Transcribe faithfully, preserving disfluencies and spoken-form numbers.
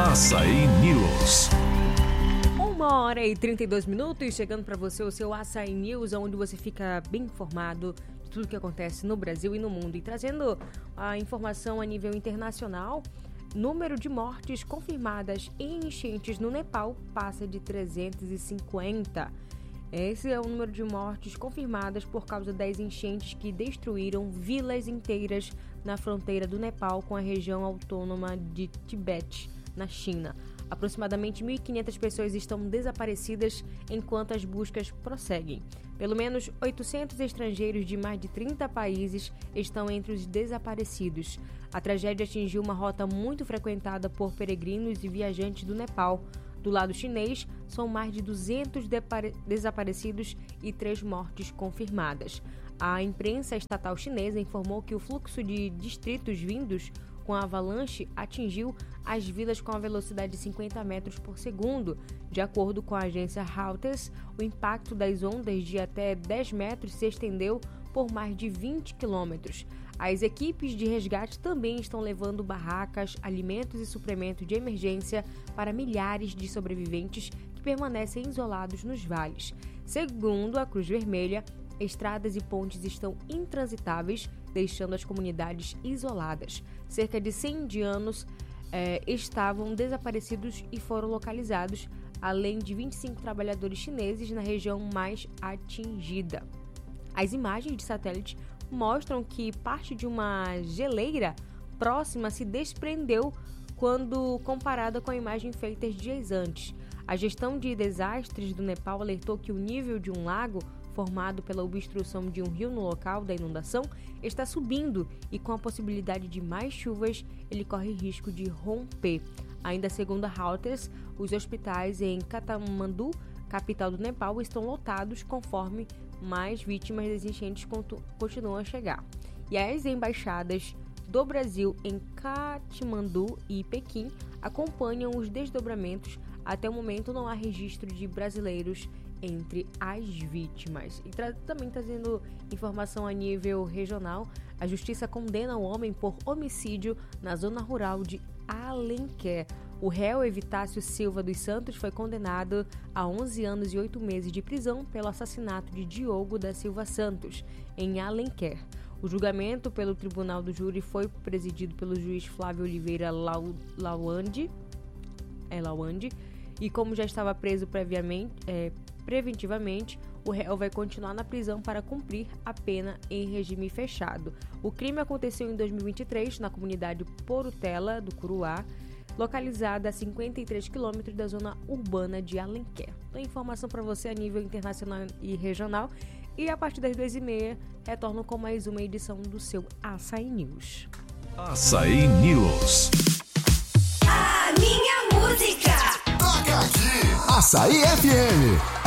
Açaí News. Uma hora e trinta e dois minutos, chegando para você o seu Açaí News, onde você fica bem informado de tudo que acontece no Brasil e no mundo. E trazendo a informação a nível internacional, número de mortes confirmadas em enchentes no Nepal passa de trezentos e cinquenta. Esse é o número de mortes confirmadas por causa das enchentes que destruíram vilas inteiras na fronteira do Nepal com a região autônoma de Tibete, na China. Aproximadamente mil e quinhentas pessoas estão desaparecidas enquanto as buscas prosseguem. Pelo menos oitocentos estrangeiros de mais de trinta países estão entre os desaparecidos. A tragédia atingiu uma rota muito frequentada por peregrinos e viajantes do Nepal. Do lado chinês, são mais de duzentos desaparecidos e três mortes confirmadas. A imprensa estatal chinesa informou que o fluxo de distritos vindos com a avalanche atingiu as vilas com a velocidade de cinquenta metros por segundo. De acordo com a agência Reuters, o impacto das ondas de até dez metros se estendeu por mais de vinte quilômetros. As equipes de resgate também estão levando barracas, alimentos e suprimentos de emergência para milhares de sobreviventes que permanecem isolados nos vales. Segundo a Cruz Vermelha, estradas e pontes estão intransitáveis, deixando as comunidades isoladas. Cerca de cem indianos eh, estavam desaparecidos e foram localizados, além de vinte e cinco trabalhadores chineses na região mais atingida. As imagens de satélite mostram que parte de uma geleira próxima se desprendeu quando comparada com a imagem feita dias antes. A gestão de desastres do Nepal alertou que o nível de um lago formado pela obstrução de um rio no local da inundação está subindo e, com a possibilidade de mais chuvas, ele corre risco de romper. Ainda segundo a Reuters, os hospitais em Katmandu, capital do Nepal, estão lotados conforme mais vítimas das enchentes continuam a chegar. E as embaixadas do Brasil em Katmandu e Pequim acompanham os desdobramentos. Até o momento não há registro de brasileiros entre as vítimas. E tra- também trazendo informação a nível regional, a justiça condena o homem por homicídio na zona rural de Alenquer. O réu Evitácio Silva dos Santos foi condenado a onze anos e oito meses de prisão pelo assassinato de Diogo da Silva Santos, em Alenquer. O julgamento pelo Tribunal do Júri foi presidido pelo juiz Flávio Oliveira Lau- Lawande, é, Lawande, e como já estava preso previamente, é, preventivamente, o réu vai continuar na prisão para cumprir a pena em regime fechado. O crime aconteceu em dois mil e vinte e três na comunidade Porutela do Curuá, localizada a cinquenta e três quilômetros da zona urbana de Alenquer. Então, informação para você a nível internacional e regional. E a partir das duas e meia, retorno com mais uma edição do seu Açaí News. Açaí News. A minha música. Toca aqui. Açaí F M.